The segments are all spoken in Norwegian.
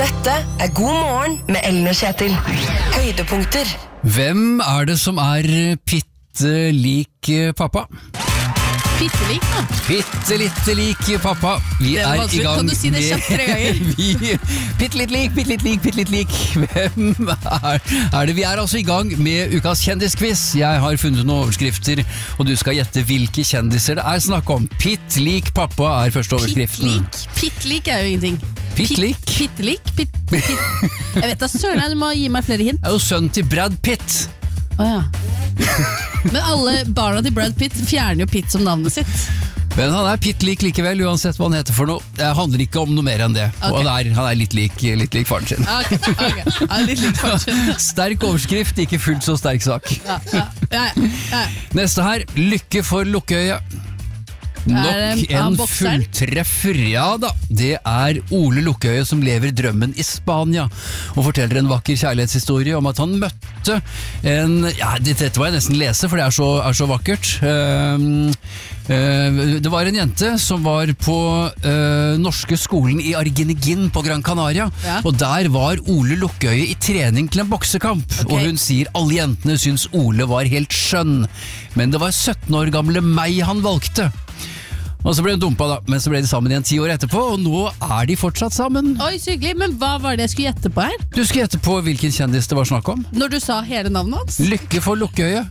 Dette God morgen med Ellen og Kjetil. Høydepunkter. Hvem det som pitte lik pappa? Pitte lik, da. Pitte litt lik pappa. Vi Det var i gang Kan du si det kjapt 3 ganger? Pitte litt lik. Hvem det? Vi altså i gang med ukas kjendisquiz. Jeg har funnet noen overskrifter, og du skal gjette hvilke kjendiser det snakk om. Pitt lik pappa første overskriften. Pitt lik jo ingenting. Pitt lik? Pitte lik? Jeg vet da, søren, du må gi meg flere hint. Det jo sønnen til Brad Pitt. Ja. Men alle barna til Brad Pitt fjerner jo Pitt som navnet sitt. Men han Pitt lik likevel, uansett hva han heter for noe. Det handler ikke om noe mer enn det. Okay. Og han litt lik faren sin. Okay. Han litt lik faren sin. Sterk overskrift, ikke fullt så sterk sak. Ja. Neste her, lykke for Lukkøyet. Nok en fulltreffer. Ja da, det Ole Lukkøye som lever drømmen i Spania og forteller en vakker kjærlighetshistorie om at han møtte dette var jeg nesten lese, for det så vakkert. Det var en jente som var på norske skolen i Argenigin på Gran Canaria, og der var Ole Lukkøye i trening til en boksekamp, og hun sier alle jentene syns Ole var helt skjønn, men det var 17 år gamle meg han valgte. Og så ble hun dumpa da, men så ble de sammen igjen 10 år etterpå, og nå de fortsatt sammen. Oi, så hyggelig, men hva var det jeg skulle gjette på her? Du skulle gjette på hvilken kjendis det var snakk om. Når du sa hele navnet hans? Lykke for Lukkøye.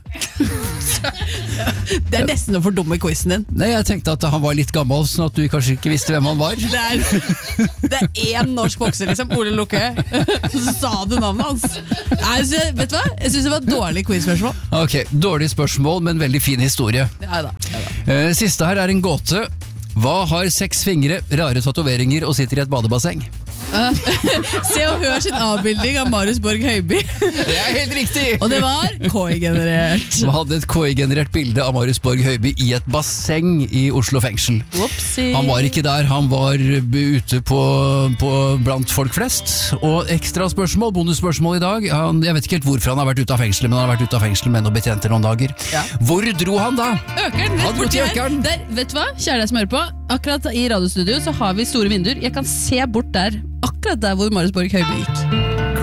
Det nesten å fordumme quizen din. Nei, jeg tenkte at han var litt gammel, sånn at du kanskje ikke visste hvem han var. Det en norsk bokser, liksom, Ole Lukkøye. Så sa du navnet hans. Vet du hva? Jeg synes det var et dårlig quizspørsmål. Ok, dårlig spørsmål, men veldig fin historie. Ja da. Siste her en gåte. Hva har 6 fingre, rare tatoveringer og sitter i et badebasseng? Se og hør sin avbildning av Marius Borg Høiby. Det helt riktig. Og det var KI-generert. Man hadde et KI-generert bilde av Marius Borg Høiby i et basseng i Oslo fengsel. Whoopsie. Han var ikke der, han var ute på blant folk flest. Og ekstra spørsmål, bonusspørsmål i dag. Jeg vet ikke helt hvorfor han har vært ute av fengsel, men han har vært ute av fengsel med noen betjenter noen dager. Hvor dro han da? Økeren, han dro til Økeren. Vet du hva, kjære deg som hører på, akkurat i radiostudio så har vi store vinduer. Jeg kan se bort der, akkurat der hvor Marius Borg Høiby gikk.